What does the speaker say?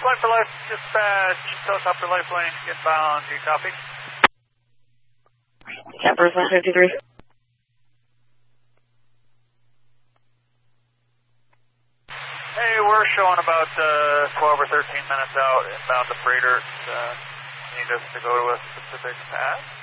Flight for Life, dispatch, Helicopter Lifeline, inbound, do you copy? Chopper 153. Hey, we're showing about 12 or 13 minutes out, inbound to freighter. Need us to go to a specific path?